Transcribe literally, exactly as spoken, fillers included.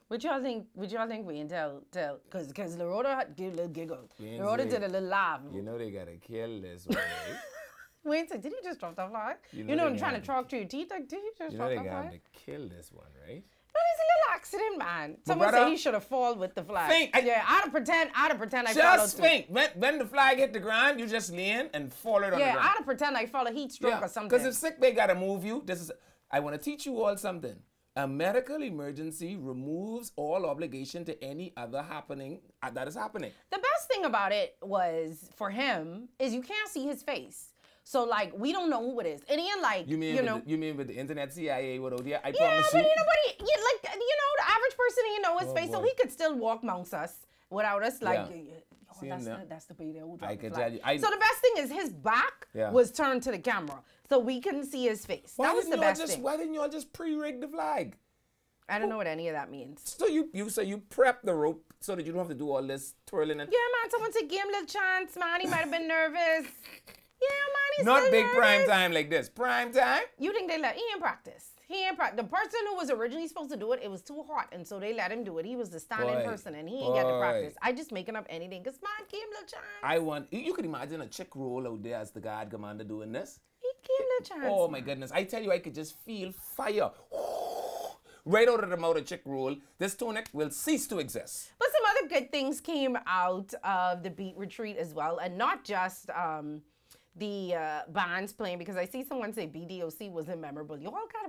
What y'all think? What y'all think we can tell? Tell, cause, cause Lorota had- gave a little giggle. Lindsay, Lorota did a little laugh. You know they gotta kill this one, right? Wait, so did he just drop that flag? You You know know, they I'm trying to got- talk through your teeth. Like, did he just You know drop they that got flag? to kill this one, right? But it's a little accident, man. Someone brother- said he should have fallen with the flag. Think, I- yeah, I'd pretend. I'd pretend I followed Just through. think, when, when the flag hit the ground, you just lean and fall it on Yeah, the ground. I'd pretend I followed heat stroke or something. Because if sick bay gotta move you, this is. I want to teach you all something. A medical emergency removes all obligation to any other happening uh, that is happening. The best thing about it was for him is you can't see his face. So like we don't know who it is. And then like You mean you with know the, you mean with the internet C I A without here? I yeah, promise but you. you know, but he, yeah, like you know, the average person he know his Oh, face, so boy. he could still walk amongst us without us. Like, Yeah. yo, See him that's, there? the, that's the baby that will I drop the can flag. tell you, I- So the best thing is his back Yeah. was turned to the camera, so we couldn't see his face. Why that was didn't the y'all best just thing. Why didn't y'all just pre-rig the flag? I don't know what any of that means. So you you so you prep the rope so that you don't have to do all this twirling and Yeah, man. Someone said give him a little chance, man. He might have been nervous. Yeah, man. He's not still big nervous. prime time like this. Prime time? You think they let he in practice? He in practice. The person who was originally supposed to do it, it was too hot, and so they let him do it. He was the standing Boy, person, and he ain't get to boy. practice. I just making up anything, cause man, give him a little chance. I want you you could imagine a chick roll out there as the guard commander doing this. he give him a little chance. Oh my goodness. I tell you, I could just feel fire. Right out of the mouth of chick roll. This tunic will cease to exist. But some other good things came out of the beat retreat as well, and not just um, the uh, bands playing, because I see someone say B D O C wasn't memorable. Y'all gotta